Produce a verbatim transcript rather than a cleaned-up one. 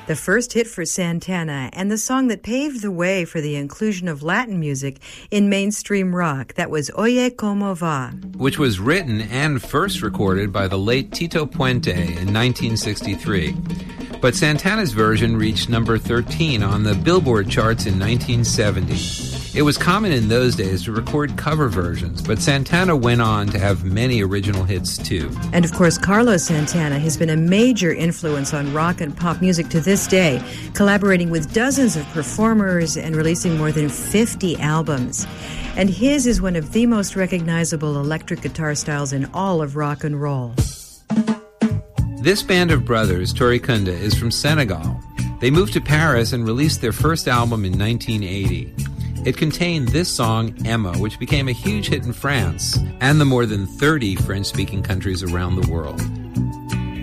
The first hit for Santana, and the song that paved the way for the inclusion of Latin music in mainstream rock. That was Oye Como Va, which was written and first recorded by the late Tito Puente in nineteen sixty-three. But Santana's version reached number thirteen on the Billboard charts in nineteen seventy. It was common in those days to record cover versions, but Santana went on to have many original hits too. And of course, Carlos Santana has been a major influence on rock and pop music to this day, collaborating with dozens of performers and releasing more than fifty albums. And his is one of the most recognizable electric guitar styles in all of rock and roll. This band of brothers, Touré Kunda, is from Senegal. They moved to Paris and released their first album in nineteen eighty. It contained this song, Emma, which became a huge hit in France and the more than thirty French-speaking countries around the world.